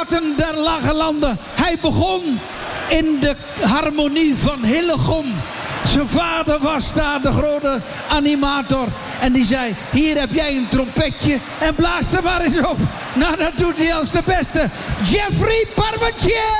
Piraten der Lage Landen. Hij begon in de harmonie van Hillegom. Zijn vader was daar de grote animator. En die zei, hier heb jij een trompetje en blaas er maar eens op. Nou, dat doet hij als de beste. Jeffrey Parmentier!